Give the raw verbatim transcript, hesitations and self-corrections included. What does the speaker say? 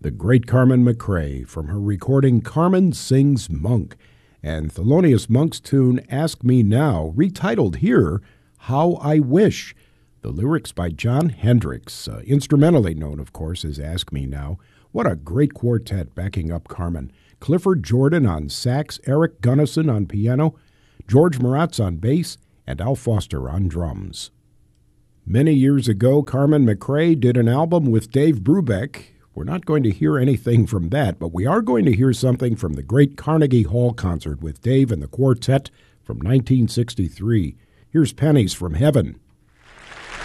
the great Carmen McRae from her recording Carmen Sings Monk, and Thelonious Monk's tune Ask Me Now, retitled here, How I Wish. The lyrics by John Hendricks, uh, instrumentally known, of course, as Ask Me Now. What a great quartet backing up Carmen. Clifford Jordan on sax, Eric Gunnison on piano, George Maratz on bass, and Al Foster on drums. Many years ago, Carmen McRae did an album with Dave Brubeck. We're not going to hear anything from that, but we are going to hear something from the great Carnegie Hall concert with Dave and the quartet from nineteen sixty-three. Here's Pennies from Heaven.